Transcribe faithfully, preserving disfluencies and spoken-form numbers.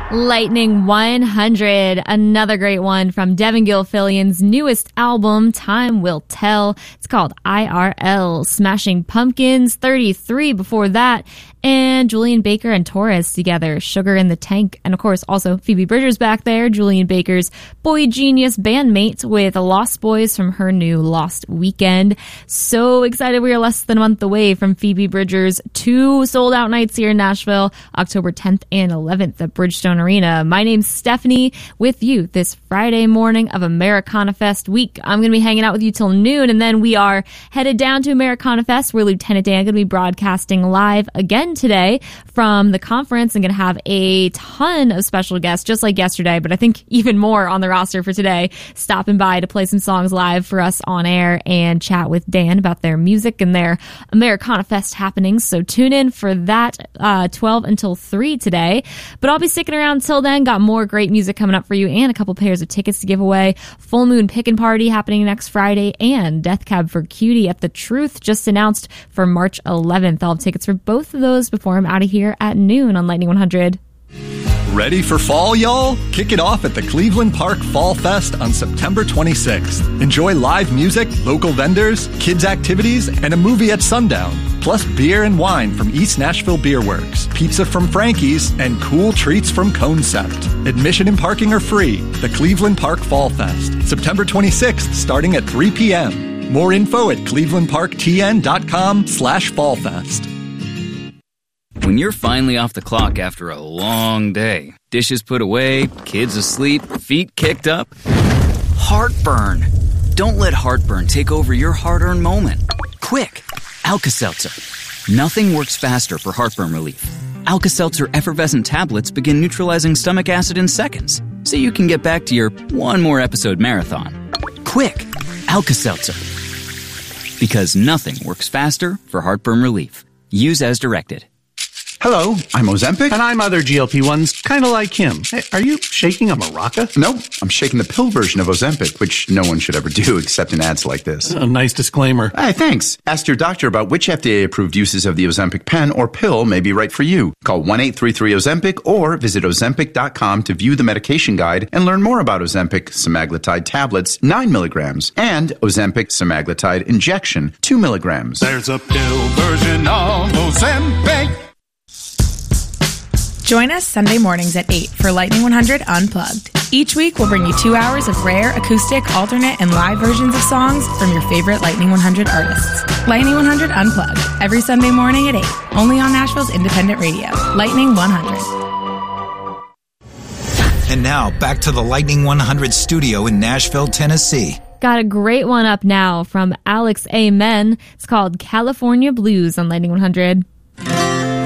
Lightning one hundred, another great one from Devin Gilfillian's newest album, Time Will Tell. It's called I R L. Smashing Pumpkins, thirty-three before that, and Julian Baker and Torres together, Sugar in the Tank. And of course, also Phoebe Bridgers back there, Julian Baker's Boy Genius bandmate with Lost Boys from her new Lost Weekend. So excited we are less than a month away from Phoebe Bridgers' two sold-out nights here in Nashville, October tenth and eleventh at Bridgestone Arena. My name's Stephanie, with you this Friday morning of Americana Fest week. I'm going to be hanging out with you till noon, and then we are headed down to Americana Fest, where Lieutenant Dan going to be broadcasting live again today from the conference, and going to have a ton of special guests, just like yesterday, but I think even more on the roster for today, stopping by to play some songs live for us on air and chat with Dan about their music and their Americana Fest happenings. So tune in for that, uh, twelve until three today. But I'll be sticking around until then. Got more great music coming up for you and a couple pairs of tickets to give away. Full Moon Pickin' Party happening next Friday, and Death Cab for Cutie at the Truth just announced for March eleventh. I'll have tickets for both of those before I'm out of here at noon on Lightning one hundred. Ready for fall, y'all? Kick it off at the Cleveland Park Fall Fest on September twenty-sixth. Enjoy live music, local vendors, kids' activities, and a movie at sundown. Plus beer and wine from East Nashville Beer Works, pizza from Frankie's, and cool treats from Concept. Admission and parking are free. The Cleveland Park Fall Fest, September twenty-sixth, starting at three p.m. More info at clevelandparktn.com slash fallfest. When you're finally off the clock after a long day, dishes put away, kids asleep, feet kicked up, heartburn. Don't let heartburn take over your hard-earned moment. Quick, Alka-Seltzer. Nothing works faster for heartburn relief. Alka-Seltzer effervescent tablets begin neutralizing stomach acid in seconds, so you can get back to your one more episode marathon. Quick, Alka-Seltzer. Because nothing works faster for heartburn relief. Use as directed. Hello, I'm Ozempic. And I'm other G L P ones, kind of like him. Hey, are you shaking a maraca? No, I'm shaking the pill version of Ozempic, which no one should ever do except in ads like this. A nice disclaimer. Hey, thanks. Ask your doctor about which F D A-approved uses of the Ozempic pen or pill may be right for you. Call one eight three three Ozempic or visit ozempic dot com to view the medication guide and learn more about Ozempic semaglutide tablets, nine milligrams, and Ozempic semaglutide injection, two milligrams. There's a pill version of Ozempic. Join us Sunday mornings at eight for Lightning one hundred Unplugged. Each week, we'll bring you two hours of rare, acoustic, alternate, and live versions of songs from your favorite Lightning one hundred artists. Lightning one hundred Unplugged, every Sunday morning at eight, only on Nashville's independent radio, Lightning one hundred. And now, back to the Lightning one hundred studio in Nashville, Tennessee. Got a great one up now from Alex Amen. It's called California Blues on Lightning one hundred.